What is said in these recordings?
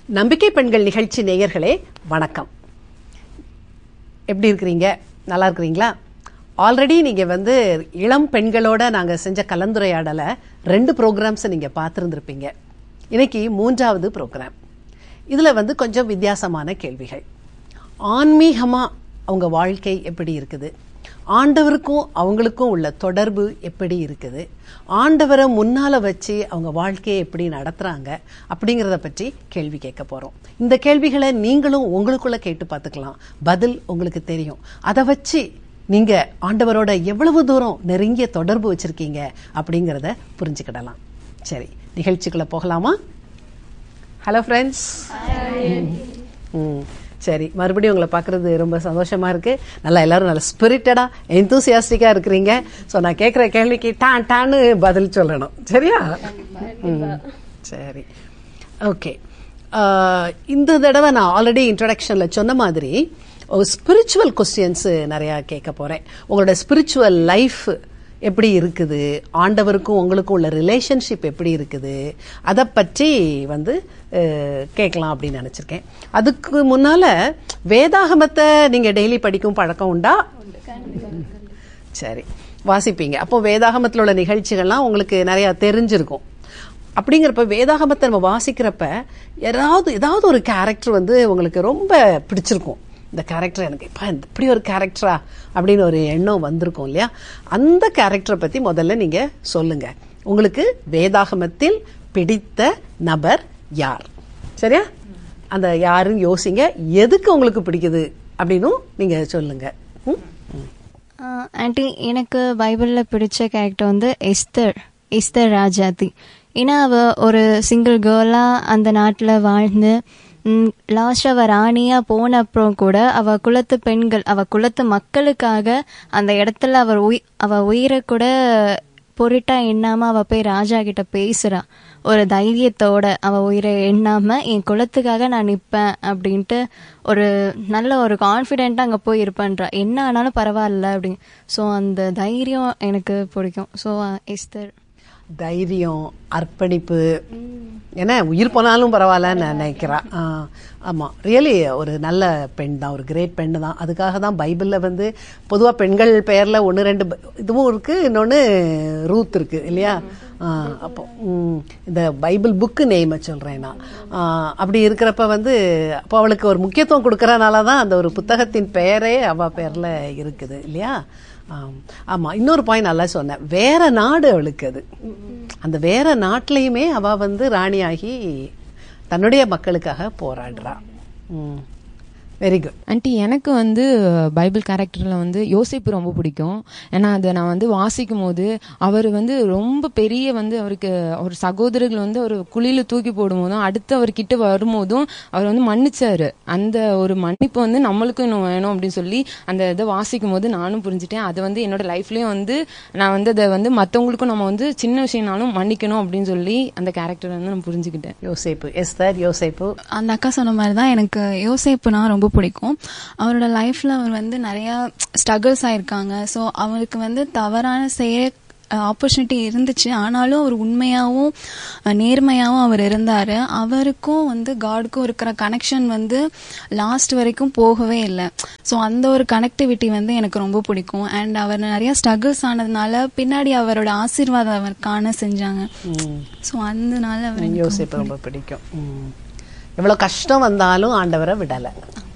நம்பிக்கை பெண்கள் நிகழ்ச்சி நேயர்களே வணக்கம். எப்படி இருக்கிறீங்க? நல்லா இருக்கிறீங்களா? ஆல்ரெடி நீங்கள் இளம் பெண்களோட நாங்கள் செஞ்ச கலந்துரையாடலை 2 ப்ரோக்ராம்ஸை நீங்கள் பார்த்துருந்துருப்பீங்க. இன்னைக்கு 3வது ப்ரோக்ராம். இதில் கொஞ்சம் வித்தியாசமான கேள்விகள். ஆன்மீகமாக அவங்க வாழ்க்கை எப்படி இருக்குது, ஆண்டவருக்கும் அவங்களுக்கும் உள்ள தொடர்பு எப்படி இருக்குது, ஆண்டவரை முன்னால் வச்சு அவங்க வாழ்க்கையை எப்படி நடத்துகிறாங்க அப்படிங்கிறத பற்றி கேள்வி கேட்க போகிறோம். இந்த கேள்விகளை நீங்களும் உங்களுக்குள்ளே கேட்டு பார்த்துக்கலாம். பதில் உங்களுக்கு தெரியும். அதை வச்சு நீங்கள் ஆண்டவரோட எவ்வளவு தூரம் நெருங்கிய தொடர்பு வச்சுருக்கீங்க அப்படிங்கிறத புரிஞ்சுக்கிடலாம். சரி, நிகழ்ச்சிக்குள்ளே போகலாமா? Hello friends. சரி, மறுபடியும் உங்களை பார்க்குறது ரொம்ப சந்தோஷமாக இருக்குது. நல்லா எல்லோரும் நல்ல ஸ்பிரிட்டடாக எந்தூசியாஸ்டிக்காக இருக்கிறீங்க. ஸோ நான் கேட்குற கேள்விக்கு டான்னு பதில் சொல்லணும். சரியா? சரி, ஓகே. இந்த தடவை நான் ஆல்ரெடி இன்ட்ரடக்ஷனில் சொன்ன மாதிரி ஸ்பிரிச்சுவல் கொஸ்டின்ஸு நிறையா கேட்க போகிறேன். உங்களோட ஸ்பிரிச்சுவல் லைஃப் எப்படி இருக்குது, ஆண்டவருக்கும் உங்களுக்கும் உள்ள ரிலேஷன்ஷிப் எப்படி இருக்குது, அதை பற்றி கேட்கலாம் அப்படின்னு நினச்சிருக்கேன். அதுக்கு முன்னால் வேதாகமத்தை நீங்கள் டெய்லி படிக்கும் பழக்கம் உண்டா? சரி, வாசிப்பீங்க. அப்போ வேதாகமத்தில் உள்ள நிகழ்ச்சிகள்லாம் உங்களுக்கு நிறையா தெரிஞ்சிருக்கும். அப்படிங்கிறப்ப வேதாகமத்தை நம்ம வாசிக்கிறப்ப ஏதாவது ஒரு கேரக்டர் உங்களுக்கு ரொம்ப பிடிச்சிருக்கும். இந்த கேரக்டர் எனக்கு இப்படி ஒரு கேரக்டரா அப்படின்னு ஒரு எண்ணம் வந்திருக்கும் இல்லையா? அந்த கேரக்டரை பற்றி முதல்ல நீங்கள் சொல்லுங்கள். உங்களுக்கு வேதாகமத்தில் பிடித்த நபர் யார்? சரியா? அந்த யாருன்னு யோசிங்க. எதுக்கு உங்களுக்கு பிடிக்குது அப்படின்னு நீங்கள் சொல்லுங்க. ஆண்டி, எனக்கு பைபிளில் பிடிச்ச கேரக்டர் எஸ்தர் ராஜாத்தி. ஏன்னா அவள் ஒரு சிங்கிள் கேர்லாக அந்த நாட்டில் வாழ்ந்து லாஸ்ட் அவ ராணியா போன அப்புறம் கூட அவ குலத்து பெண்கள், அவ குலத்து மக்களுக்காக அந்த இடத்துல அவ உயிரை கூட பொருட்டா எண்ணாம அவ போய் ராஜா கிட்ட பேசுறா. ஒரு தைரியத்தோட அவ உயிரை எண்ணாம என் குலத்துக்காக நான் நிற்பேன் அப்படின்ட்டு ஒரு நல்ல ஒரு கான்ஃபிடென்ட்டா அங்கே போய் இருப்பேன்றா. என்ன ஆனாலும் பரவாயில்ல அப்படின்னு. ஸோ அந்த தைரியம் எனக்கு பிடிக்கும். So Esther. தைரியம், அர்ப்பணிப்பு, ஏன்னா உயிர் போனாலும் பரவாயில்லன்னு நினைக்கிறா. ஆமாம், ரியலி ஒரு நல்ல பெண் தான், ஒரு கிரேட் பெண் தான். அதுக்காக தான் பைபிளில் பொதுவாக பெண்கள் பெயரில் 1-2 இதுவும் இருக்குது, இன்னொன்று ரூத் இருக்குது இல்லையா? அப்போ இந்த பைபிள் புக்கு நேமை சொல்கிறேன் நான். அப்படி இருக்கிறப்ப அப்போ அவளுக்கு ஒரு முக்கியத்துவம் கொடுக்கறனால தான் அந்த ஒரு புத்தகத்தின் பெயரே அவள் பெயரில் இருக்குது இல்லையா? ஆமாம், இன்னொரு பாயிண்ட் நல்லா சொன்னேன். வேற நாடு அவளுக்கு. அது அந்த வேற நாட்டிலையுமே அவள் ராணியாகி தன்னுடைய மக்களுக்காக போராடுறா. Very good. ஆண்டி, எனக்கு பைபிள் கேரக்டரில் யோசேப்பு ரொம்ப பிடிக்கும். ஏன்னா அதை நான் வாசிக்கும் போது அவர் ரொம்ப பெரிய அவருக்கு ஒரு சகோதரர்கள் ஒரு குழியில் தூக்கி போடும் போதும் அடுத்து அவர்கிட்ட வரும்போதும் அவர் மன்னிச்சாரு. அந்த ஒரு மன்னிப்பு நம்மளுக்கும் இன்னும் வேணும் அப்படின்னு சொல்லி அந்த இதை வாசிக்கும் போது நானும் புரிஞ்சுட்டேன். அது என்னோட லைஃப்லேயும் நான் அதை மற்றவங்களுக்கும் நம்ம சின்ன விஷயம்னாலும் மன்னிக்கணும் அப்படின்னு சொல்லி அந்த கேரக்டர் நான் புரிஞ்சுக்கிட்டேன். யோசேப்பு, எஸ்தர், யோசேப்பு. அந்த அக்கா சொன்ன மாதிரி தான் எனக்கு யோசேப்புனா ரொம்ப பிடிக்கும். அவரோட லைஃப்ல அவர் நிறைய ஸ்ட்ரகிள்ஸ் ஆயிருக்காங்க. ஸோ அவருக்கு தவறான செய்ய ஆப்பர்ச்சுனிட்டி இருந்துச்சு. ஆனாலும் அவர் உண்மையாகவும் நேர்மையாகவும் அவர் இருந்தார். அவருக்கும் காடுக்கும் இருக்கிற கனெக்ஷன் லாஸ்ட் வரைக்கும் போகவே இல்லை. ஸோ அந்த ஒரு கனெக்டிவிட்டி எனக்கு ரொம்ப பிடிக்கும். அண்ட் அவர் நிறைய ஸ்ட்ரகிள்ஸ் ஆனதுனால பின்னாடி அவரோட ஆசீர்வாதம் அவர் காண செஞ்சாங்க. ஸோ அதனால அவர் யோசிப்பு ரொம்ப பிடிக்கும். எவ்வளோ கஷ்டம் வந்தாலும் ஆண்டவரை விடலை,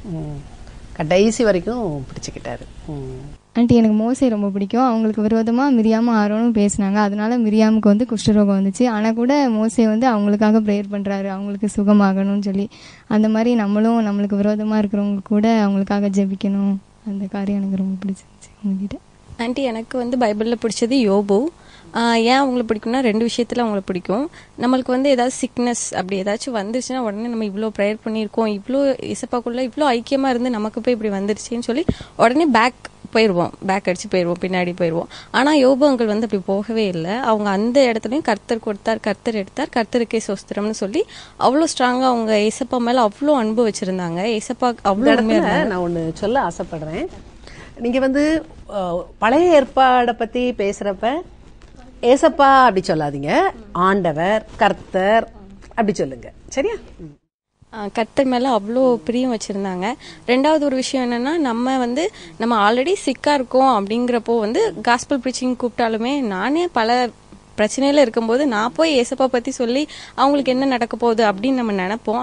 கடைசி வரைக்கும் பிடிச்சிக்கிட்டாரு. ஆண்டி, எனக்கு மோசே ரொம்ப பிடிக்கும். அவங்களுக்கு விரோதமாக மிரியாமும் ஆரோனும் பேசினாங்க. அதனால மிரியாமுக்கு குஷ்டரோகம் வந்துச்சு. ஆனால் கூட மோசே அவங்களுக்காக ப்ரேயர் பண்ணுறாரு, அவங்களுக்கு சுகமாகணும்னு சொல்லி. அந்த மாதிரி நம்மளுக்கு விரோதமாக இருக்கிறவங்களுக்கு கூட அவங்களுக்காக ஜெபிக்கணும். அந்த காரியம் எனக்கு ரொம்ப பிடிச்சிருந்துச்சு உங்ககிட்ட. ஆண்டி, எனக்கு பைபிளில் பிடிச்சது யோபு. ஏன் அவங்களை பிடிக்கும்னா 2 விஷயத்தில் அவங்கள பிடிக்கும். நம்மளுக்கு ஏதாவது சிக்னஸ் அப்படி ஏதாச்சும் வந்துருச்சுன்னா உடனே நம்ம இவ்வளோ ப்ரேயர் பண்ணியிருக்கோம், இவ்வளோ இசப்பாக்குள்ளே இவ்வளோ ஐக்கியமாக இருந்து நமக்கு போய் இப்படி வந்துருச்சுன்னு சொல்லி உடனே பேக் அடிச்சு போயிடுவோம், பின்னாடி போயிடுவோம். ஆனால் யோபு அங்கள் அப்படி போகவே இல்லை. அவங்க அந்த இடத்துலையும் கர்த்தர் கொடுத்தார், கர்த்தர் எடுத்தார், கர்த்தருக்கே சொஸ்திரம்னு சொல்லி அவ்வளோ ஸ்ட்ராங்காக அவங்க ஏசப்பா மேலே அவ்வளோ அன்பு வச்சுருந்தாங்க. ஏசப்பா அவ்வளோ நான் ஒன்று சொல்ல ஆசைப்படுறேன். நீங்கள் பழைய ஏற்பாடை பற்றி பேசுகிறப்ப ஏசப்பா அப்படி சொல்லாதீங்க, ஆண்டவர், கர்த்தர் அப்படி சொல்லுங்க. சரியா? கர்த்தர் மேல அவ்வளோ பிரியம் வச்சிருந்தாங்க. ரெண்டாவது ஒரு விஷயம் என்னன்னா, நம்ம ஆல்ரெடி சிக்கா இருக்கோம் அப்படிங்கிறப்போ காஸ்பல் ப்ரீச்சிங் கூப்பிட்டாலுமே, நானே பல பிரச்சனையில இருக்கும்போது நான் போய் ஏசப்பா பத்தி சொல்லி அவங்களுக்கு என்ன நடக்க போகுது அப்படின்னு நம்ம நினைப்போம்.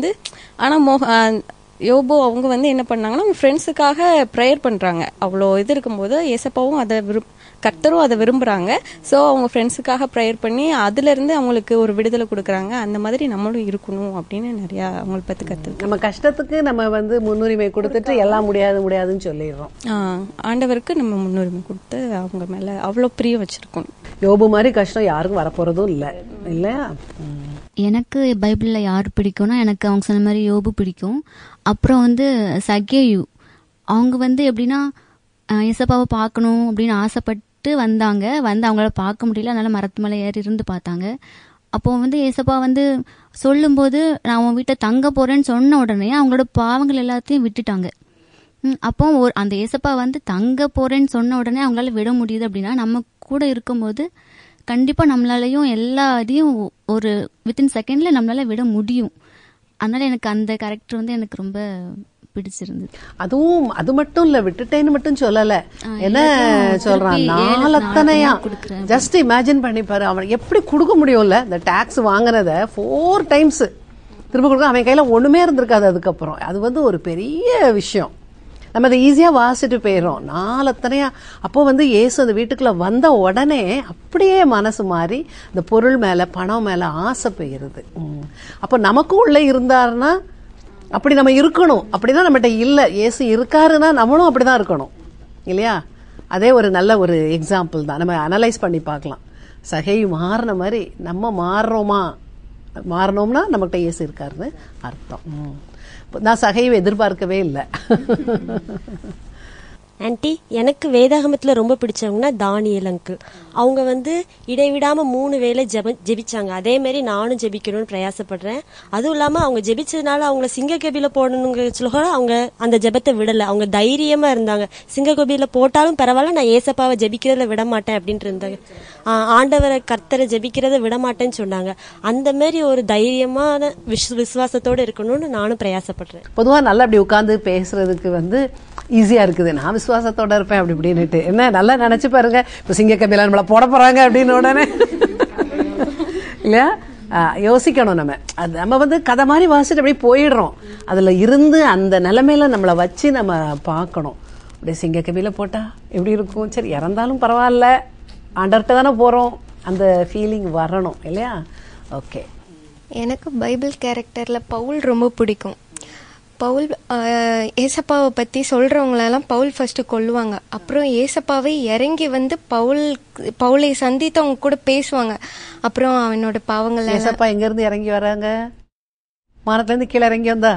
ஆனா யோபு அவங்க என்ன பண்ணாங்கன்னா, அவங்க ஃப்ரெண்ட்ஸுக்காக ப்ரேயர் பண்றாங்க. அவ்வளோ இது இருக்கும்போது ஏசப்பாவும் அதை கர்த்தரும் அதை விரும்புறாங்க. ஸோ அவங்க ஃப்ரெண்ட்ஸுக்காக ப்ரேயர் பண்ணி அதுல இருந்து அவங்களுக்கு ஒரு விடுதலை கொடுக்குறாங்க. அந்த மாதிரி நம்மளும் இருக்கணும் அப்படின்னு நிறைய அவங்களை பத்தி கத்துக்கு. நம்ம கஷ்டத்துக்கு நம்ம முன்னுரிமை கொடுத்துட்டு எல்லாம் முடியாதுன்னு சொல்லிடுறோம். ஆண்டவருக்கு நம்ம முன்னுரிமை கொடுத்து அவங்க மேல அவ்வளோ பிரியம் வச்சிருக்கணும். யோபு மாதிரி கஷ்டம் யாருக்கும் வரப்போறதும் இல்லை இல்லையா? எனக்கு பைபிளில் யார் பிடிக்கும்னா, எனக்கு அவங்க சொன்ன மாதிரி யோபு பிடிக்கும். அப்புறம் சகேயு, அவங்க எப்படின்னா ஏசப்பாவை பார்க்கணும் அப்படின்னு ஆசைப்பட்டு வந்தாங்க. அவங்களால பார்க்க முடியல, அதனால மரத்து மேலே ஏறி இருந்து பார்த்தாங்க. அப்போ ஏசப்பா சொல்லும்போது நான் உன் வீட்டை தங்க போறேன்னு சொன்ன உடனே அவங்களோட பாவங்கள் எல்லாத்தையும் விட்டுட்டாங்க. அப்போ அந்த ஏசப்பா தங்க போறேன்னு சொன்ன உடனே அவங்களால விட முடியுது அப்படின்னா, நம்ம கூட இருக்கும்போது கண்டிப்பா நம்மளாலையும் எல்லா இதையும் ஒரு வித்தின் செகண்ட்ல நம்மளால விட முடியும். அதனால எனக்கு அந்த கேரக்டர் எனக்கு ரொம்ப பிடிச்சிருந்தது. அதுவும் அது மட்டும் இல்ல, விட்டுட்டேன்னு மட்டும் சொல்லல, என்ன சொல்றான், நாலத்தனையா ஜஸ்ட் இமேஜின் பண்ணி பாரு, அவன் எப்படி கொடுக்க முடியும்ல. இந்த டாக்ஸ் வாங்கினத 4 times திரும்ப கொடுக்க அவன் கையில ஒண்ணுமே இருந்திருக்காது. அதுக்கப்புறம் அது ஒரு பெரிய விஷயம். நம்ம அதை ஈஸியா வாசிட்டு போயிடும். நாலத்தனையா அப்போ இயேசு அந்த வீட்டுக்குள்ள வந்த உடனே அப்படியே மனசு மாறி இந்த பொருள் மேல பணம் மேல ஆசை போயிருது. அப்போ நமக்கும் உள்ள இருந்தாருன்னா அப்படி நம்ம இருக்கணும். அப்படிதான் நம்மகிட்ட இல்ல, இயேசு இருக்காருன்னா நம்மளும் அப்படிதான் இருக்கணும் இல்லையா? அதே ஒரு நல்ல ஒரு எக்ஸாம்பிள் தான். நம்ம அனலைஸ் பண்ணி பார்க்கலாம். சகேயு மாறின மாதிரி நம்ம மாறணும்னா நம்மகிட்ட இயேசு இருக்காருன்னு அர்த்தம். நான் சகையை எதிர்பார்க்கவே இல்லை. ஆன்ட்டி, எனக்கு வேதாகமத்துல ரொம்ப பிடிச்சவங்கன்னா தானியேல் அங்கிள். அவங்க இடைவிடாம 3 வேளை ஜெபிச்சாங்க. அதே மாதிரி நானும் ஜெபிக்கணும்னு பிரயாசப்படுறேன். அதுவும் இல்லாம அவங்க ஜெபிச்சதுனால அவங்கள சிங்கக்கோபியில போடணுங்கிற சொல்ல அவங்க அந்த ஜெபத்தை விடல. அவங்க தைரியமா இருந்தாங்க. சிங்கக்கோபியில போட்டாலும் பரவாயில்ல, நான் ஏசப்பாவை ஜெபிக்கிறத விட மாட்டேன் அப்படின்ட்டு இருந்தாங்க. ஆண்டவரை கர்த்தரை ஜெபிக்கிறத விட மாட்டேன்னு சொன்னாங்க. அந்த மாதிரி ஒரு தைரியமான விசுவாசத்தோடு இருக்கணும்னு நானும் பிரயாசப்படுறேன். பொதுவா நல்லா அப்படி உட்கார்ந்து பேசுறதுக்கு ஈஸியா இருக்குது. நான் விசுவாசத்தோட இருப்பேன் அப்படி இப்படின்னுட்டு என்ன நல்லா நினைச்சு பாருங்க. இப்ப சிங்கக்கோபியில நம்மள போட போறாங்க அப்படின்னு உடனே இல்லையா யோசிக்கணும். நம்ம கதை மாதிரி வாசிட்டு அப்படியே போயிடுறோம். அதுல இருந்து அந்த நிலைமையில நம்மளை வச்சு நம்ம பார்க்கணும். அப்படியே சிங்கக்கோபியில போட்டா எப்படி இருக்கும், சரி இறந்தாலும் பரவாயில்ல, ஆண்டர்கிட்ட தானே போறோம், அந்த ஃபீலிங் வரணும் இல்லையா? ஓகே, எனக்கு பைபிள் கேரக்டர்ல பவுல் ரொம்ப பிடிக்கும். பவுல் ஏசப்பாவை பற்றி சொல்கிறவங்களெல்லாம் பவுல் ஃபர்ஸ்ட் கொல்லுவாங்க. அப்புறம் ஏசப்பாவை இறங்கி பவுலை சந்தித்து அவங்க கூட பேசுவாங்க. அப்புறம் அவனோட பாவங்கள். ஏசப்பா எங்கேருந்து இறங்கி வராங்க? வானத்துலேருந்து கீழே இறங்கி வந்தா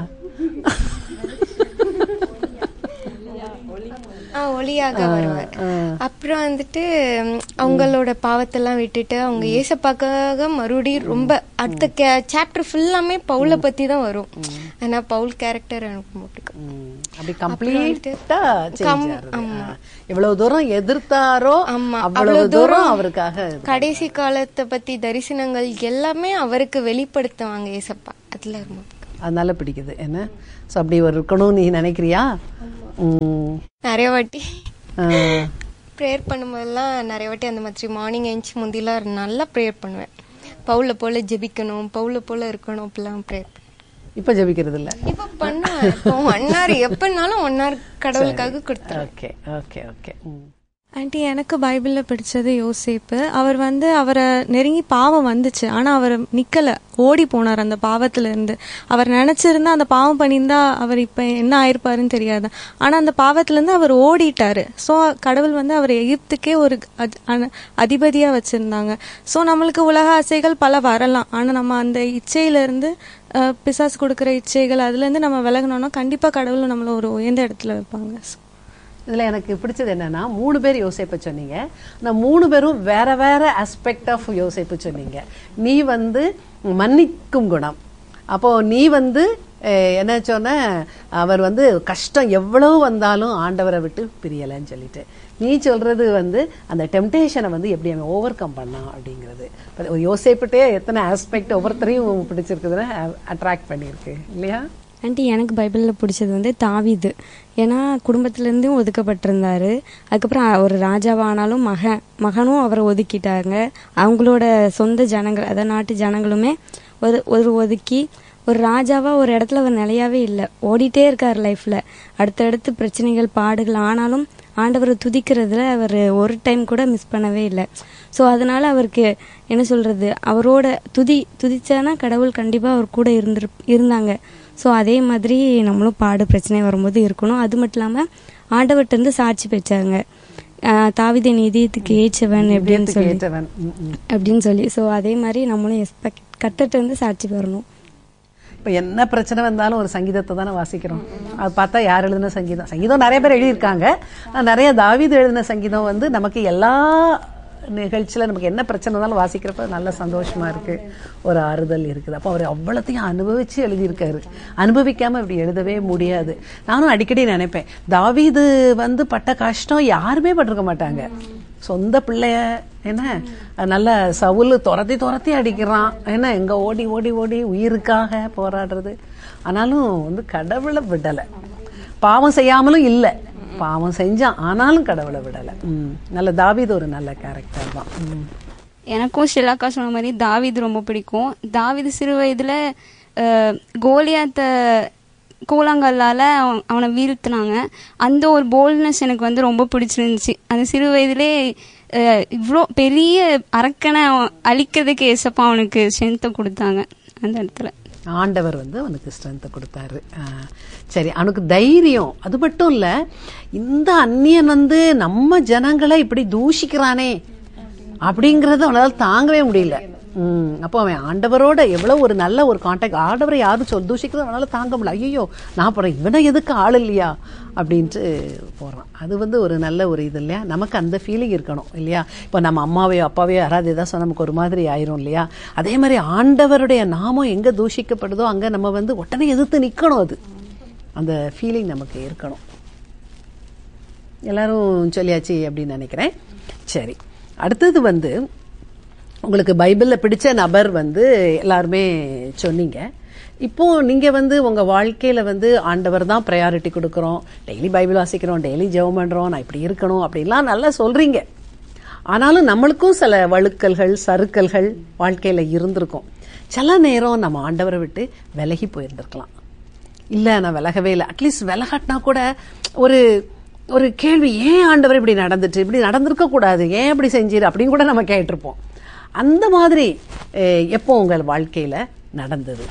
ஒளியாக வருவார். அப்புறம் அவங்களோட பாவத்தெல்லாம் விட்டுட்டு அவங்க ஏசப்பாக்காக மறுபடியும் ரொம்ப அடுத்த சாப்டர் ஃபுல்லாமே பவுலை பத்தி தான் வரும். ஆனா பவுல் கேரக்டர் எனக்கு ரொம்ப பிடிக்கும். எவ்வளவு தூரம் எதிர்த்தாரோ அவ்வளவு தூரம் அவருக்காக கடைசி காலத்தை பத்தி தரிசனங்கள் எல்லாமே அவருக்கு வெளிப்படுத்துவாங்க ஏசப்பா. அதுல ரொம்ப அதனால பிடிக்குது என்ன. அப்படி இருக்கணும் நீ நினைக்கிறியா? நிறைய வாட்டி ப்ரேயர் பண்ணும்போதெல்லாம் நிறைய வாட்டி அந்த மாதிரி மார்னிங் எழுந்துச்சு முந்திலாம் நல்லா ப்ரேயர் பண்ணுவேன். பவுல போல ஜெபிக்கணும், பவுல போல இருக்கணும், அப்படிலாம் ப்ரேயர். இப்ப ஜெபிக்கிறது இல்ல, இப்ப பண்ணுவேன். 1 hour எப்பனாலும் 1 hour கடவுளுக்காக கொடுத்துருவேன். Okay okay okay. ஆண்டி, எனக்கு பைபிளில் பிடிச்சது யோசேப்பு. அவர் அவரை நெருங்கி பாவம் வந்துச்சு, ஆனால் அவர் நிற்கலை, ஓடி போனார் அந்த பாவத்திலேருந்து. அவர் நினச்சிருந்தா அந்த பாவம் பண்ணியிருந்தா அவர் இப்போ என்ன ஆயிருப்பாருன்னு தெரியாது. ஆனால் அந்த பாவத்திலேருந்து அவர் ஓடிட்டார். ஸோ கடவுள் அவர் எகிப்துக்கே ஒரு அதிபதியாக வச்சுருந்தாங்க. ஸோ நம்மளுக்கு உலக ஆசைகள் பல வரலாம், ஆனால் நம்ம அந்த இச்சையிலேருந்து பிசாசு கொடுக்குற இச்சைகள் அதுலேருந்து நம்ம விலகணும்னா கண்டிப்பாக கடவுள் நம்மளை ஒரு உயர்ந்த இடத்துல வைப்பாங்க. இதில் எனக்கு பிடிச்சது என்னன்னா 3 பேர் யோசேப்பை சொன்னீங்க. நான் 3 பேரும் வேற வேற ஆஸ்பெக்ட் ஆஃப் யோசேப்பு சொன்னீங்க. நீ மன்னிக்கும் குணம், அப்போ நீ என்ன சொன்ன, அவர் கஷ்டம் எவ்வளவு வந்தாலும் ஆண்டவரை விட்டு பிரியலைன்னு சொல்லிட்டு. நீ சொல்றது வந்து அந்த டெம்டேஷனை வந்து எப்படி அவன் ஓவர் கம் பண்ணான் அப்படிங்கிறது. ஒரு யோசிப்பட்டே எத்தனை ஆஸ்பெக்ட் ஒவ்வொருத்தரையும் பிடிச்சிருக்குதுன்னா அட்ராக்ட் பண்ணியிருக்கு இல்லையா? ஆண்டி, எனக்கு பைபிளில் பிடிச்சது வந்து தாவீது. ஏன்னா குடும்பத்திலேருந்தும் ஒதுக்கப்பட்டிருந்தாரு. அதுக்கப்புறம் ஒரு ராஜாவானாலும் மகனும் அவரை ஒதுக்கிட்டாங்க. அவங்களோட சொந்த ஜனங்கள், அதாவது நாட்டு ஜனங்களுமே ஒரு ஒதுக்கி ஒரு ராஜாவா ஒரு இடத்துல அவர் நிலையாவே இல்லை, ஓடிட்டே இருக்கார் லைஃப்ல. அடுத்தடுத்து பிரச்சனைகள் பாடுகள் ஆனாலும் ஆண்டவரை துதிக்கிறதுல அவர் ஒரு டைம் கூட மிஸ் பண்ணவே இல்லை. ஸோ அதனால அவருக்கு என்ன சொல்றது, அவரோட துதிச்சானா கடவுள் கண்டிப்பா அவர் கூட இருந்தாங்க. ஸோ அதே மாதிரி நம்மளும் பிரச்சனை வரும்போது இருக்கணும். அது மட்டும் இல்லாமல் ஆண்டவர்கிட்ட இருந்து சாட்சி பெற்றாங்க, தாவீது இதயத்துக்கு ஏற்றவன் அப்படின்னு சொல்லி. ஸோ அதே மாதிரி நம்மளும் கர்த்தர்ட்ட இருந்து சாட்சி பெறணும். இப்போ என்ன பிரச்சனை வந்தாலும் ஒரு சங்கீதத்தை தானே வாசிக்கிறோம். அது பார்த்தா யார் எழுதின சங்கீதம் நிறைய பேர் எழுதியிருக்காங்க. நிறைய தாவீது எழுதின சங்கீதம் வந்து நமக்கு எல்லா நிகழ்ச்சியில் நமக்கு என்ன பிரச்சனை இருந்தாலும் வாசிக்கிறப்ப நல்ல சந்தோஷமா இருக்கு, ஒரு ஆறுதல் இருக்குது. அப்போ அவர் அவ்வளோத்தையும் அனுபவிச்சு எழுதியிருக்காரு. அனுபவிக்காம இப்படி எழுதவே முடியாது. நானும் அடிக்கடி நினைப்பேன், தாவீது வந்து பட்ட கஷ்டம் யாருமே பட்டிருக்க மாட்டாங்க. சொந்த பிள்ளைய என்ன நல்ல சவுல் துரத்தி அடிக்கிறான், என்ன எங்க ஓடி ஓடி ஓடி உயிருக்காக போராடுறது. ஆனாலும் வந்து கடவுளை விடலை, பாவம் செய்யாமலும் இல்லை, பாவம் செஞ்சான் ஆனாலும் கடவுளை விடலை. நல்ல தாவீது ஒரு நல்ல கேரக்டர் தான். எனக்கும் ஷிலாக்கா சொன்ன மாதிரி தாவீது ரொம்ப பிடிக்கும். தாவீது சிறு வயதுல கோலியாத்த கூழாங்கல்லால அவனை வீழ்த்தினாங்க. அந்த ஒரு போல்ட்னஸ் எனக்கு வந்து ரொம்ப பிடிச்சிருந்துச்சு. அந்த சிறு வயதிலே இவ்வளோ பெரிய அரக்கனை அழிக்கிறதுக்கு ஏசப்பா அவனுக்கு ஸ்ட்ரென்த்தை கொடுத்தாங்க. அந்த இடத்துல ஆண்டவர் வந்து அவனுக்கு ஸ்ட்ரென்த்தை கொடுத்தாரு. சரி, அவனுக்கு தைரியம். அது மட்டும் இல்ல, இந்த அந்நியன் வந்து நம்ம ஜனங்களை இப்படி தூஷிக்கிறானே அப்படிங்கறது அவனால தாங்கவே முடியல. அப்போ அவன் ஆண்டவரோட எவ்வளவு ஒரு நல்ல ஒரு கான்டாக்ட், ஆண்டவரை யாரும் தூஷிக்கிறது அவனால தாங்க முடியல. ஐயோ நான் போறேன், இவனை எதுக்கு ஆள் இல்லையா அப்படின்ட்டு போறான். அது வந்து ஒரு நல்ல ஒரு இது இல்லையா? நமக்கு அந்த ஃபீலிங் இருக்கணும் இல்லையா? இப்போ நம்ம அம்மாவையோ அப்பாவையோ யாராவது ஏதாவது சொன்னா நமக்கு ஒரு மாதிரி ஆயிரும் இல்லையா? அதே மாதிரி ஆண்டவருடைய நாமம் எங்க தூஷிக்கப்படுதோ அங்க நம்ம வந்து உடனே எதிர்த்து நிக்கணும். அது அந்த ஃபீலிங் நமக்கு இருக்கணும். எல்லாரும் சொல்லியாச்சு அப்படின்னு நினைக்கிறேன். சரி, அடுத்தது வந்து உங்களுக்கு பைபிள்ல பிடிச்ச நபர் வந்து எல்லாருமே சொன்னீங்க. இப்போ நீங்க வந்து உங்க வாழ்க்கையில வந்து ஆண்டவர் தான் ப்ரையாரிட்டி கொடுக்கறோம், டெய்லி பைபிள் வாசிக்கிறோம், டெய்லி ஜெபம் பண்றோம், நான் இப்படி இருக்கணும் அப்படின்லாம் நல்லா சொல்றீங்க. ஆனாலும் நம்மளுக்கும் சில வழுக்கல்கள் சறுக்கல்கள் வாழ்க்கையில இருந்திருக்கும். சில நேரம் நம்ம ஆண்டவரை விட்டு விலகி போயிருந்திருக்கலாம். இல்ல நான் விலகவே இல்லை, அட்லீஸ்ட் விலகட்டினா கூட ஒரு ஒரு கேள்வி, ஏன் ஆண்டவர் இப்படி நடந்துட்டு, இப்படி நடந்திருக்க கூடாது, ஏன் இப்படி செஞ்சிரு அப்படின்னு கூட நம்ம கேட்டிருப்போம். அந்த மாதிரி எப்போ உங்கள் வாழ்க்கையில நடந்தது?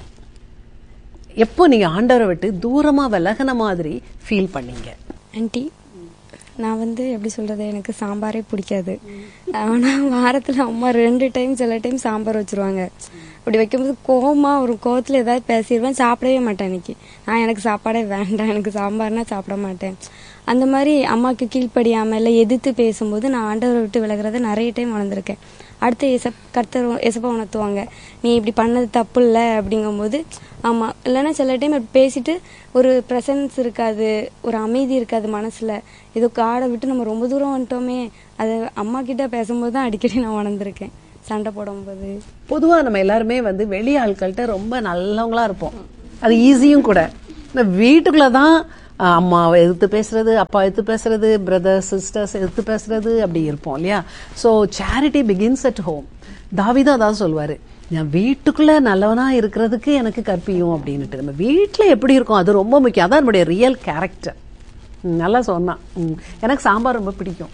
எப்போ நீங்க ஆண்டவரை விட்டு தூரமா விலகின மாதிரி ஃபீல் பண்ணீங்க? ஆண்டி, நான் வந்து எப்படி சொல்றது, எனக்கு சாம்பாரே பிடிக்காது. ஆனா வாரத்துல அம்மா 2 டைம் சில டைம் சாம்பார் வச்சிருவாங்க. அப்படி வைக்கும்போது ஒரு கோவத்துல ஏதாவது பேசிடுவேன், சாப்பிடவே மாட்டேன். இன்னைக்கு எனக்கு சாப்பாடே வேண்டாம், எனக்கு சாம்பார்னா சாப்பிட மாட்டேன். அந்த மாதிரி அம்மாவுக்கு கீழ்ப்படியாம இல்லை எதிர்த்து பேசும்போது நான் ஆண்டவரை விட்டு விலகிறத நிறைய டைம் வளர்ந்துருக்கேன். அடுத்து எசப்பா உணர்த்துவாங்க, நீ இப்படி பண்ணது தப்பு இல்லை அப்படிங்கும்போது ஆமா. இல்லைன்னா சில டைம் இப்படி பேசிட்டு ஒரு ப்ரெசன்ஸ் இருக்காது, ஒரு அமைதி இருக்காது மனசுல. ஏதோ காடை விட்டு நம்ம ரொம்ப தூரம் வந்துட்டோமே, அது அம்மா கிட்ட பேசும்போது தான் அடிக்கடி நான் உணர்ந்திருக்கேன், சண்டை போடும்போது. பொதுவா நம்ம எல்லாருமே வந்து வெளி ஆட்கள்கிட்ட ரொம்ப நல்லவங்களா இருப்போம், அது ஈஸியும் கூட. இந்த வீட்டுக்குள்ளதான் அம்மாவை எதிர்த்து பேசுறது, அப்பா எதிர்த்து பேசுறது, பிரதர்ஸ் சிஸ்டர்ஸ் எதிர்த்து பேசுறது, அப்படி இருப்போம் இல்லையா? So charity begins at home. தாவீதும் அதான் சொல்வாரு, நான் வீட்டுக்குள்ள நல்லவனா இருக்கிறதுக்கு எனக்கு கற்பியும் அப்படின்னுட்டு. நம்ம வீட்டுல எப்படி இருக்கும் அது ரொம்ப முக்கியம். அதான் நம்முடைய ரியல் கேரக்டர். நல்லா சொன்னான். எனக்கு சாம்பார் ரொம்ப பிடிக்கும்.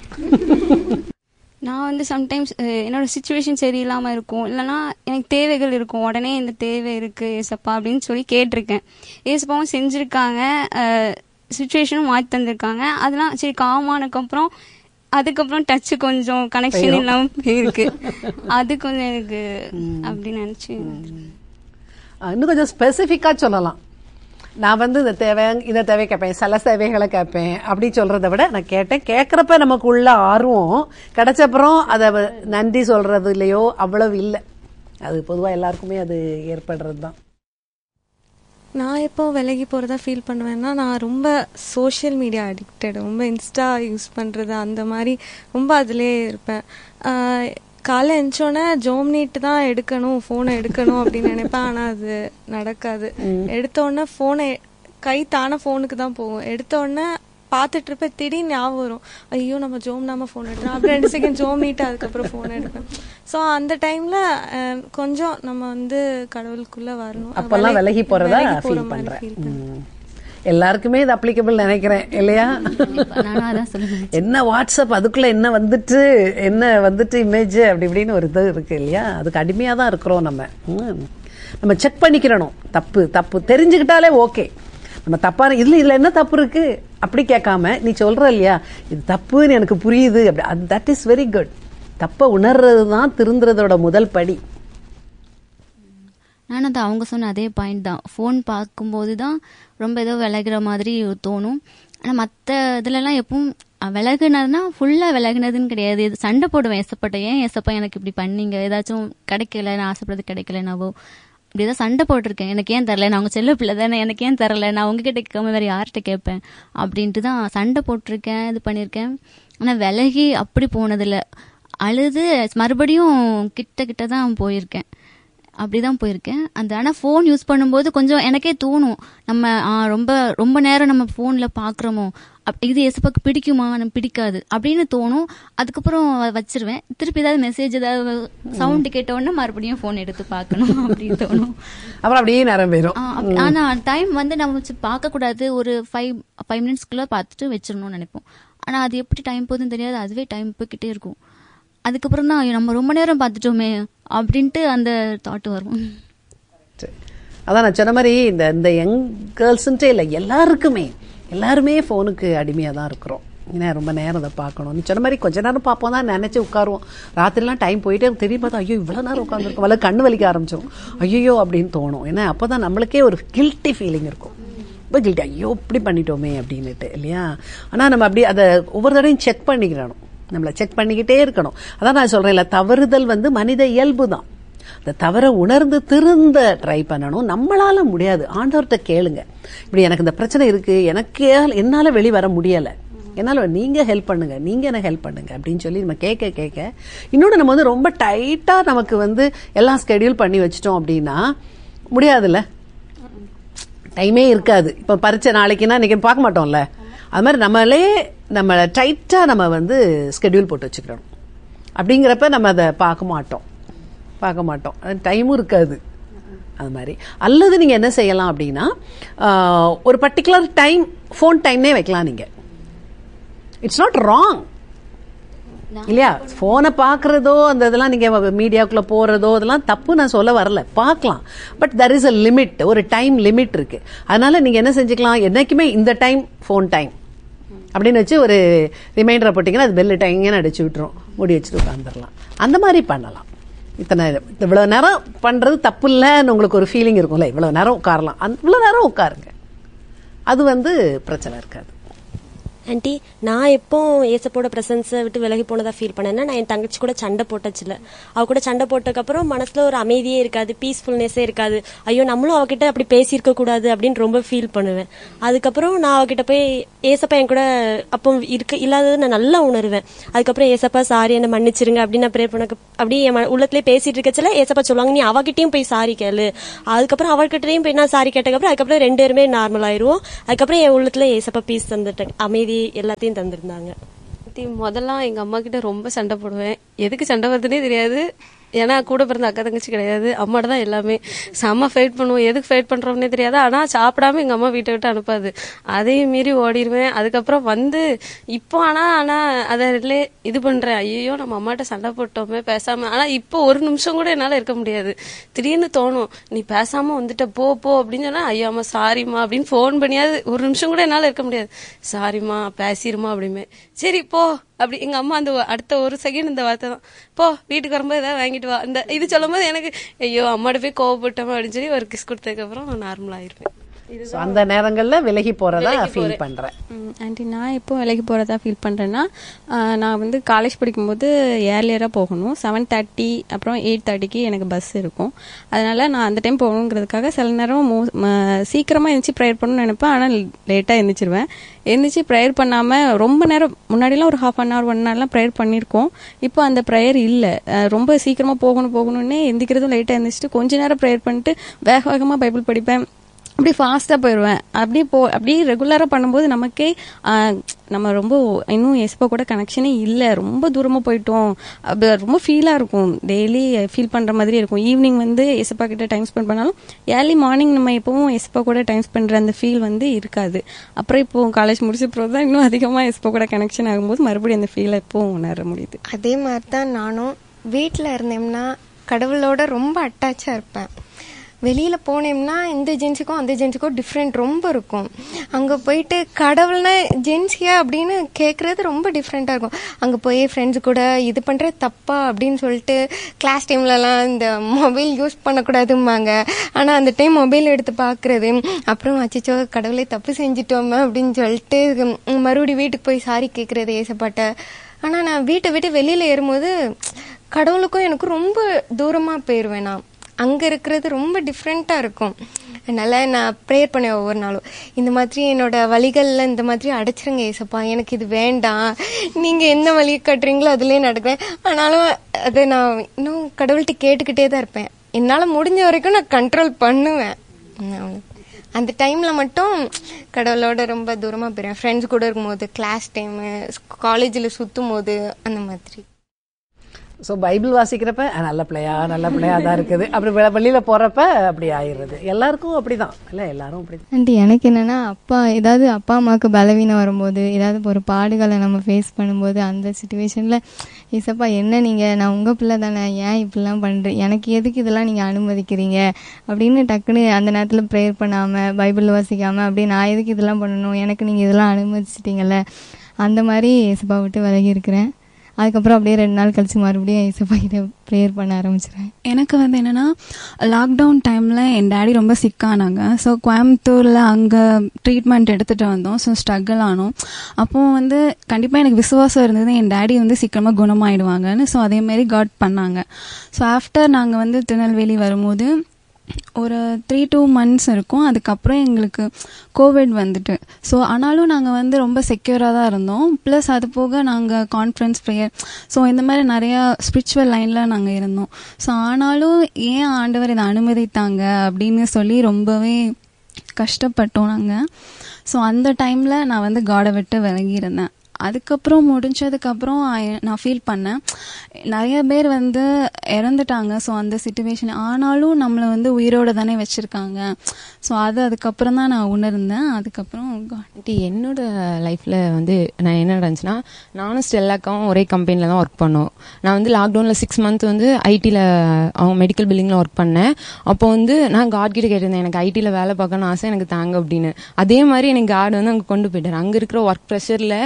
நான் வந்து சம்டைம்ஸ் என்னோட சிச்சுவேஷன் சரியில்லாமல் இருக்கும், இல்லைனா எனக்கு தேவைகள் இருக்கும், உடனே இந்த தேவை இருக்கு ஏசப்பா அப்படின்னு சொல்லி கேட்டிருக்கேன். ஏசப்பாவும் செஞ்சுருக்காங்க, சுச்சுவேஷனும் மாற்றி தந்திருக்காங்க. அதெல்லாம் சரி காமானதுக்கப்புறம் அதுக்கப்புறம் டச்சு கொஞ்சம் கனெக்ஷன் இல்லாமல் போயிருக்கு. அது கொஞ்சம் எனக்கு அப்படின்னு நினச்சி இன்னும் கொஞ்சம் ஸ்பெசிஃபிக்கா சொல்லலாம். நான் வந்து இந்த தேவை கேட்பேன், சில சேவைகளை கேட்பேன் அப்படி சொல்றதை விட நான் கேட்கறப்ப நமக்கு உள்ள ஆர்வம் கிடைச்சப்புறம் அதை நன்றி சொல்றது இல்லையோ அவ்வளவு இல்லை. அது பொதுவா எல்லாருக்குமே அது ஏற்படுறது தான். நான் எப்போ விலகி போகிறதா ஃபீல் பண்ணுவேன்னா, நான் ரொம்ப சோஷியல் மீடியா அடிக்டட், ரொம்ப இன்ஸ்டா யூஸ் பண்ணுறது அந்த மாதிரி ரொம்ப அதிலே இருப்பேன். காலை எழுந்தோடனே ஜோம் நீட்டு தான் எடுக்கணும், ஃபோனை எடுக்கணும் அப்படின்னு நினைப்பேன். ஆனால் அது நடக்காது. எடுத்தோடனே ஃபோனை கை தானே ஃபோனுக்கு தான் போகும். எடுத்தோடனே பார்த்துட்டு இருப்பேன், திடீர்னு ஞாபகம் வரும், ஐயோ நம்ம ஜோம் நாம ஃபோன் எடுக்கிறோம், அப்புறம் 2 செகண்ட் ஜோம் நீட்டு அதுக்கப்புறம் ஃபோன் எடுப்பேன். ஸோ அந்த டைம்ல கொஞ்சம் நம்ம வந்து கடவுளுக்குள்ள வரணும். அப்பெல்லாம் விலகி போறதா ஃபீல் பண்றேன். எல்லாருக்குமே இது அப்ளிகபிள் நினைக்கிறேன் இல்லையா? என்ன வாட்ஸ்அப் அதுக்குள்ள என்ன வந்துட்டு இமேஜ் அப்படி இப்படின்னு ஒரு இது இருக்கு இல்லையா? அதுக்கு அடிமையா தான் இருக்கிறோம் நம்ம செக் பண்ணிக்கிறணும். தப்பு தெரிஞ்சுக்கிட்டாலே ஓகே. நம்ம தப்பான இதுல என்ன தப்பு இருக்கு அப்படி கேட்காம நீ சொல்ற இல்லையா, இது தப்புன்னு எனக்கு புரியுது அப்படி, தட் இஸ் வெரி குட். தப்ப உணர்றது தான் திருந்துறதோட முதல் படி. நானும் அது அவங்க சொன்ன அதே பாயிண்ட் தான். ஃபோன் பார்க்கும்போது தான் ரொம்ப ஏதோ விலகுற மாதிரி தோணும். ஆனால் மற்ற இதுலலாம் எப்பவும் விலகுனதுன்னா ஃபுல்லாக விலகுனதுன்னு கிடையாது. இது சண்டை போடுவேன் ஏசப்பட்ட, ஏன் ஏசப்பா எனக்கு இப்படி பண்ணீங்க, ஏதாச்சும் கிடைக்கல, நான் ஆசைப்படுறது கிடைக்கலனாவோ இப்படிதான் சண்டை போட்டிருக்கேன். எனக்கு ஏன் தரல, நான் அவங்க செல்ல பிள்ளை தானே, எனக்கு ஏன் தரல, நான் உங்ககிட்ட கேட்காம வேற யார்கிட்ட கேட்பேன் அப்படின்ட்டு தான் சண்டை போட்டிருக்கேன், இது பண்ணியிருக்கேன். ஆனால் விலகி அப்படி போனதில்லை. அழுது மறுபடியும் கிட்ட தான் போயிருக்கேன், அப்படிதான் போயிருக்கேன். ஆனால் ஃபோன் யூஸ் பண்ணும்போது கொஞ்சம் எனக்கே தோணும், நம்ம ரொம்ப நேரம் நம்ம ஃபோனில் பார்க்குறோமோ, இது ஏசப்பாக்கு பிடிக்குமா, நம்ம பிடிக்காது அப்படின்னு தோணும். அதுக்கப்புறம் வச்சிருவேன். திருப்பி ஏதாவது மெசேஜ் ஏதாவது சவுண்ட் கேட்டோன்னா மறுபடியும் ஃபோன் எடுத்து பார்க்கணும் அப்படின்னு தோணும். அப்புறம் அப்படியே நேரம் போயிடும். ஆனால் டைம் வந்து நம்ம பார்க்கக்கூடாது, ஒரு 5 மினிட்ஸ்க்குள்ளே பார்த்துட்டு வச்சிடணும்னு நினைப்போம். ஆனால் அது எப்படி டைம் போகுதுன்னு தெரியாது, அதுவே டைம் போய்கிட்டே இருக்கும். அதுக்கப்புறம் தான் நம்ம ரொம்ப நேரம் பார்த்துட்டோமே அப்படின்ட்டு அந்த தாட் வரும். அதான் நான் சொன்ன மாதிரி இந்த யங் கேர்ள்ஸ்ன்ட்டே இல்லை, எல்லாருமே ஃபோனுக்கு அடிமையாக தான் இருக்கிறோம். ஏன்னா ரொம்ப நேரம் அதை பார்க்கணும். நீ சொன்ன மாதிரி கொஞ்ச நேரம் பார்ப்போம் தான் நினச்சி உட்காருவோம். ராத்திரிலாம் டைம் போயிட்டே திரும்பி பார்த்தா ஐயோ இவ்வளோ நேரம் உட்காந்துருக்கும், வல கண்ணு வலிக்க ஆரம்பிச்சிடும், ஐயோ அப்படின்னு தோணும். ஏன்னா அப்போ தான் நம்மளுக்கே ஒரு கில்ட்டி ஃபீலிங் இருக்கும், ரொம்ப கில்ட்டி, ஐயோ இப்படி பண்ணிட்டோமே அப்படின்னுட்டு இல்லையா? ஆனால் நம்ம அப்படி அதை ஒவ்வொரு தடையும் செக் பண்ணிக்கிறணும், நம்மளை செக் பண்ணிக்கிட்டே இருக்கணும். அதான் நான் சொல்கிறேன் இல்லை, தவறுதல் வந்து மனித இயல்பு தான். அந்த தவறை உணர்ந்து திருந்த ட்ரை பண்ணணும். நம்மளால முடியாது, ஆண்டவர்கிட்ட கேளுங்க, இப்படி எனக்கு இந்த பிரச்சனை இருக்கு, என்னால வெளி வர முடியலை, என்னால் நீங்கள் ஹெல்ப் பண்ணுங்க, நீங்கள் எனக்கு ஹெல்ப் பண்ணுங்க அப்படின்னு சொல்லி நம்ம கேட்க இன்னொன்று நம்ம வந்து ரொம்ப டைட்டாக நமக்கு வந்து எல்லாம் ஸ்கெடியூல் பண்ணி வச்சிட்டோம் அப்படின்னா முடியாதுல்ல, டைமே இருக்காது. இப்போ பரீட்சை நாளைக்குன்னா இன்றைக்கி பார்க்க மாட்டோம்ல, அது மாதிரி நம்மளை டைட்டாக நம்ம வந்து ஸ்கெடியூல் போட்டு வச்சுக்கிறோம். அப்படிங்கிறப்ப நம்ம அதை பார்க்க மாட்டோம், டைமும் இருக்காது. அது மாதிரி அல்லது நீங்கள் என்ன செய்யலாம் அப்படின்னா, ஒரு பர்டிகுலர் டைம் ஃபோன் டைம்னே வைக்கலாம். நீங்கள் இட்ஸ் நாட் ராங் இல்லையா? ஃபோனை பார்க்குறதோ அந்த இதெல்லாம் நீங்கள் மீடியாவுக்குள்ளே போகிறதோ அதெல்லாம் தப்பு நான் சொல்ல வரல, பார்க்கலாம். But there is a limit, ஒரு டைம் லிமிட் இருக்கு. அதனால நீங்கள் என்ன செஞ்சுக்கலாம், என்னைக்குமே இந்த டைம் ஃபோன் டைம் அப்படின்னு வச்சு ஒரு ரிமைண்டரை போட்டிங்கன்னா அது பெல்லு டைங்கன்னு அடிச்சு விட்டுரும், மூடி வச்சுட்டு உட்காந்துடலாம். அந்த மாதிரி பண்ணலாம். இவ்வளோ நேரம் பண்ணுறது தப்பு இல்லைன்னு உங்களுக்கு ஒரு ஃபீலிங் இருக்கும்ல, இவ்வளோ நேரம் உட்காரலாம், இவ்வளோ நேரம் உட்காருங்க, அது வந்து பிரச்சனை இருக்காது. ஆண்டி, நான் எப்போ ஏசப்போட ப்ரெசன்ஸை விட்டு விலகி போனதா ஃபீல் பண்ணேன்னா, நான் என் தங்கச்சி கூட சண்டை போட்டச்சில்ல, அவ கூட சண்டை போட்டதுக்கப்புறம் மனசுல ஒரு அமைதியே இருக்காது, பீஸ்ஃபுல்னஸே இருக்காது. ஐயோ நம்மளும் அவகிட்ட அப்படி பேசியிருக்க கூடாது அப்படின்னு ரொம்ப ஃபீல் பண்ணுவேன். அதுக்கப்புறம் நான் அவகிட்ட போய் ஏசப்பா என் கூட அப்போ இல்லாதது நான் நல்லா உணர்வேன். அதுக்கப்புறம் ஏசப்பா சாரி என்ன மன்னிச்சிருங்க அப்படின்னு நான் ப்ரே பண்ண, அப்படியே என் உள்ளத்திலே பேசிட்டு இருக்கச்சில ஏசப்பா சொல்லுவாங்க, நீ அவகிட்டையும் போய் சாரி கேளு. அதுக்கப்புறம் அவள்கிட்டையும் போய் நான் சாரி கேட்டதுக்கப்புறம் அதுக்கப்புறம் 2 பேருமே நார்மல் ஆயிடுவோம். அதுக்கப்புறம் என் உள்ளத்துல ஏசப்பா பீஸ் தந்துட்டேன், அமைதி எல்லாத்தையும் தந்திருந்தாங்க. முதல்ல எங்க அம்மா கிட்ட ரொம்ப சண்டை போடுவேன். எதுக்கு சண்டை வருதுன்னே தெரியாது. ஏன்னா கூட பிறந்த அக்கா தங்கச்சி கிடையாது, அம்மாட்ட தான் எல்லாமே. செம்ம ஃபைட் பண்ணுவோம், எதுக்கு ஃபைட் பண்றோம்னே தெரியாது. ஆனா சாப்பிடாம எங்க அம்மா வீட்டை விட்டு அனுப்பாது, அதையும் மீறி ஓடிடுவேன். அதுக்கப்புறம் வந்து இப்போ ஆனா அதை இது பண்றேன், ஐயோ நம்ம அம்மாட்ட சண்டை போட்டோமே பேசாம. ஆனா இப்போ ஒரு நிமிஷம் கூட என்னால இருக்க முடியாது. திடீர்னு தோணும், நீ பேசாம வந்துட்ட போ அப்படின்னு சொன்னா, ஐயோ அம்மா சாரிம்மா அப்படின்னு ஃபோன் பண்ணியாவது ஒரு நிமிஷம் கூட என்னால இருக்க முடியாது. சாரிம்மா பேசிருமா அப்படிமே, சரி போ அப்படி. எங்க அம்மா அந்த அடுத்த ஒரு செகண்ட் இந்த வார்த்தை தான், போ வீட்டுக்கு வரும்போது ஏதாவது வாங்கிட்டு வா, இது சொல்லும் போது எனக்கு ஐயோ அம்மாட்ட போய் கோவப்பட்டோம் அப்படின்னு சொல்லி ஒரு கிஸ் கொடுத்ததுக்கு அப்புறம் நான் நார்மல் ஆயிருப்பேன். So, அந்த நேரங்கள்ல விலகி போறதா ஃபீல் பண்றேன். ஆண்டி, நான் எப்போ விலகி போறதா ஃபீல் பண்றேன்னா, நான் வந்து காலேஜ் படிக்கும்போது ஏர்லியரா போகணும். 7:30 அப்புறம் 8:30க்கு எனக்கு பஸ் இருக்கும். அதனால நான் அந்த டைம் போகணுங்கிறதுக்காக சில நேரம் சீக்கிரமா எழுந்திரிச்சு ப்ரேயர் பண்ணணும்னு நினைப்பேன். ஆனால் லேட்டா எழுந்திரிச்சிருவேன். எழுந்திரிச்சு ப்ரேயர் பண்ணாம ரொம்ப நேரம், முன்னாடிலாம் ஒரு 1/2 hour 1 hourலாம் ப்ரேயர் பண்ணியிருக்கோம். இப்போ அந்த ப்ரேயர் இல்லை. ரொம்ப சீக்கிரமா போகணும்னே எந்திக்கிறதும் லேட்டா எழுந்திரிச்சிட்டு கொஞ்ச நேரம் ப்ரேயர் பண்ணிட்டு வேக வேகமா பைபிள் படிப்பேன். அப்படி ஃபாஸ்ட்டாக போயிடுவேன். அப்படியே ரெகுலராக பண்ணும்போது நமக்கே நம்ம ரொம்ப இன்னும் எஸ்பா கூட கனெக்ஷனே இல்லை, ரொம்ப தூரமாக போயிட்டோம், அப்படி ரொம்ப ஃபீலாக இருக்கும். டெய்லி ஃபீல் பண்ணுற மாதிரி இருக்கும். ஈவினிங் வந்து எஸ்பா கிட்ட டைம் ஸ்பெண்ட் பண்ணாலும் ஏர்லி மார்னிங் நம்ம எப்பவும் எஸ்பா கூட டைம் ஸ்பெண்ட் பண்ணுற அந்த ஃபீல் வந்து இருக்காது. அப்புறம் இப்போ காலேஜ் முடிச்ச பிறகு தான் இன்னும் அதிகமாக எஸ்பா கூட கனெக்ஷன் ஆகும்போது மறுபடியும் அந்த ஃபீலை எப்பவும் உணர முடியுது. அதே மாதிரி தான் நானும் வீட்டில் இருந்தேன்னா கடவுளோட ரொம்ப அட்டாச்சாக இருப்பேன். வெளியில் போனேம்னா இந்த ஜென்ஸுக்கும் அந்த ஜென்ஸுக்கும் டிஃப்ரெண்ட் ரொம்ப இருக்கும். அங்கே போயிட்டு கடவுள்னா ஜென்ஸியா அப்படின்னு கேட்குறது ரொம்ப டிஃப்ரெண்ட்டாக இருக்கும். அங்கே போய் ஃப்ரெண்ட்ஸு கூட இது பண்ணுற தப்பா அப்படின்னு சொல்லிட்டு கிளாஸ் டைம்லலாம் இந்த மொபைல் யூஸ் பண்ணக்கூடாதும்பாங்க. ஆனால் அந்த டைம் மொபைல் எடுத்து பார்க்குறது, அப்புறம் அச்சோ கடவுளே தப்பு செஞ்சிட்டோமே அப்படின்னு சொல்லிட்டு மறுபடியும் வீட்டுக்கு போய் சாரி கேட்குறது ஏசப்பாட்ட. ஆனால் நான் வீட்டை விட்டு வெளியில் ஏறும்போது கடவுளுக்கும் எனக்கும் ரொம்ப தூரமாக போயிடுவேன். நான் அங்கே இருக்கிறது ரொம்ப டிஃப்ரெண்ட்டாக இருக்கும். அதனால் நான் ப்ரேயர் பண்ணேன் ஒவ்வொரு நாளும், இந்த மாதிரி என்னோட வழிகளில் இந்த மாதிரி அடைச்சிருங்க ஏசப்பா, எனக்கு இது வேண்டாம், நீங்கள் என்ன வழி கட்டுறீங்களோ அதுலேயே நடக்கிறேன். ஆனாலும் அதை நான் இன்னும் கடவுள்கிட்ட கேட்டுக்கிட்டே தான் இருப்பேன். என்னால் முடிஞ்ச வரைக்கும் நான் கண்ட்ரோல் பண்ணுவேன். அந்த டைமில் மட்டும் கடவுளோட ரொம்ப தூரமாக போயிடுவேன். ஃப்ரெண்ட்ஸ் கூட இருக்கும்போது, கிளாஸ் டைமு, காலேஜில் சுற்றும் போது, அந்த மாதிரி. ஸோ பைபிள் வாசிக்கிறப்ப நல்ல பிள்ளையா தான் இருக்குது, அப்படி வெளியில் போகிறப்ப அப்படி ஆயிடுறது. எல்லாருக்கும் அப்படி தான் இல்லை, எல்லாரும் அப்படி தான். ஆண்டி, எனக்கு என்னென்னா ஏதாவது அப்பா அம்மாவுக்கு பலவீனம் வரும்போது, ஏதாவது ஒரு பாடுகளை நம்ம ஃபேஸ் பண்ணும்போது, அந்த சுச்சுவேஷனில் ஏசப்பா என்ன நீங்கள், நான் உங்கள் பிள்ளை தானே, ஏன் இப்படிலாம் பண்ணுறேன், எனக்கு எதுக்கு இதெல்லாம் நீங்கள் அனுமதிக்கிறீங்க அப்படின்னு டக்குன்னு அந்த நேரத்தில் ப்ரேயர் பண்ணாமல் பைபிள் வாசிக்காமல் அப்படியே நான் எதுக்கு இதெல்லாம் பண்ணணும், எனக்கு நீங்கள் இதெல்லாம் அனுமதிச்சிட்டிங்கல்ல, அந்த மாதிரி ஏசப்பா விட்டு விலகி இருக்கிறேன். அதுக்கப்புறம் அப்படியே 2 நாள் கழிச்சு மறுபடியும் ஏசப்பா கிட்ட ப்ரேயர் பண்ண ஆரம்பிச்சிடுறேன். எனக்கு வந்து என்னென்னா, லாக்டவுன் டைமில் என் டேடி ரொம்ப சிக்கானாங்க. ஸோ கோயம்புத்தூரில் அங்கே ட்ரீட்மெண்ட் எடுத்துகிட்டு வந்தோம். ஸோ ஸ்ட்ரகிள் ஆனோம். அப்போது வந்து கண்டிப்பாக எனக்கு விசுவாசம் இருந்தது என் டேடி வந்து சீக்கிரமாக குணமாயிடுவாங்கன்னு. ஸோ அதேமாரி காட் பண்ணாங்க. ஸோ ஆஃப்டர் நாங்கள் வந்து திருநெல்வேலி வரும்போது ஒரு 3-2 months இருக்கும். அதுக்கப்புறம் எங்களுக்கு கோவிட் வந்துட்டு. ஸோ ஆனாலும் நாங்கள் வந்து ரொம்ப செக்யூராக தான் இருந்தோம். ப்ளஸ் அது போக நாங்கள் கான்ஃபரன்ஸ் ப்ரேயர், ஸோ இந்த மாதிரி நிறையா ஸ்பிரிச்சுவல் லைனில் நாங்கள் இருந்தோம். ஸோ ஆனாலும் ஏன் ஆண்டவர் இதை அனுமதித்தாங்க அப்படின்னு சொல்லி ரொம்பவே கஷ்டப்பட்டோம் நாங்கள். ஸோ அந்த டைமில் நான் வந்து காடை விட்டு விலகி இருந்தேன். அதுக்கப்புறம் முடிஞ்சதுக்கப்புறம் நான் ஃபீல் பண்ணேன், நிறைய பேர் வந்து இறந்துட்டாங்க. ஸோ அந்த சிச்சுவேஷன் ஆனாலும் நம்மளை வந்து உயிரோடு தானே வச்சுருக்காங்க. ஸோ அதுக்கப்புறம் தான் நான் உணர்ந்தேன். அதுக்கப்புறம் என்னோட லைஃப்பில் வந்து நான் என்ன நடந்துச்சுன்னா, நானும் ஸ்டெல்லாக்காவும் ஒரே கம்பெனியில் தான் ஒர்க் பண்ணோம். நான் வந்து லாக்டவுனில் 6 months வந்து ஐடியில் அவங்க மெடிக்கல் பில்டிங்கில் ஒர்க் பண்ணேன். அப்போ வந்து நான் காட் கிட்ட கேட்டிருந்தேன், எனக்கு ஐடியில் வேலை பார்க்கணும்னு ஆசை, எனக்கு தாங்க அப்படின்னு. அதே மாதிரி எனக்கு காட் வந்து அங்கே கொண்டு போயிட்டார். அங்கே இருக்கிற ஒர்க் ப்ரெஷரில்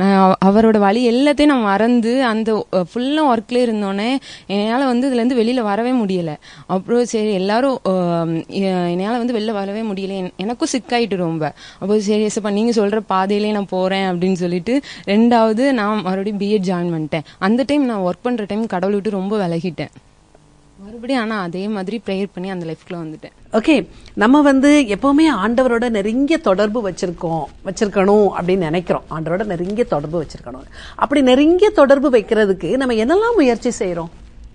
அவரோட வழி எல்லாத்தையும் நான் மறந்து அந்த ஃபுல்லாக ஒர்க்லேயே இருந்தோன்னே என்னால் வந்து இதுலேருந்து வெளியில் வரவே முடியலை. அப்புறம் சரி எல்லாரும் என்னால் வந்து வெளில வரவே முடியல, எனக்கும் சிக்காயிட்டு ரொம்ப. அப்போ சரி ஏசப்பா நீங்கள் சொல்கிற பாதையிலே நான் போகிறேன் அப்படின்னு சொல்லிட்டு 2வது நான் மறுபடியும் பிஎட் ஜாயின் பண்ணிட்டேன். அந்த டைம் நான் ஒர்க் பண்ணுற டைம் கடவுளை விட்டு ரொம்ப விலகிட்டேன் மறுபடியும். ஆனால் அதே மாதிரி ப்ரேயர் பண்ணி அந்த லைஃப்குள்ள வந்துட்டேன். ஓகே, நம்ம வந்து எப்பவுமே ஆண்டவரோட நெருங்கிய தொடர்பு வச்சிருக்கணும் அப்படின்னு நினைக்கிறோம். ஆண்டவரோட நெருங்கிய தொடர்பு வச்சிருக்கணும். அப்படி நெருங்கிய தொடர்பு வைக்கிறதுக்கு நம்ம என்னெல்லாம் முயற்சி செய்யறோம்?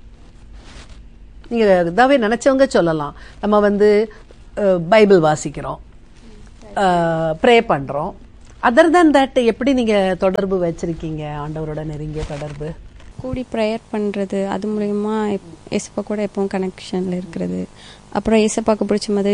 நீங்க இதாவே நினைச்சவங்க சொல்லலாம். நம்ம வந்து பைபிள் வாசிக்கிறோம், ப்ரே பண்றோம். அதர் தேன் தட் எப்படி நீங்க தொடர்பு வச்சிருக்கீங்க ஆண்டவரோட நெருங்கிய தொடர்பு? கூடி ப்ரேயர் பண்ணுறது, அது மூலயமா ஏசப்பா கூட எப்பவும் கனெக்ஷனில் இருக்கிறது. அப்புறம் ஏசப்பாக்கு பிடிச்ச மாதிரி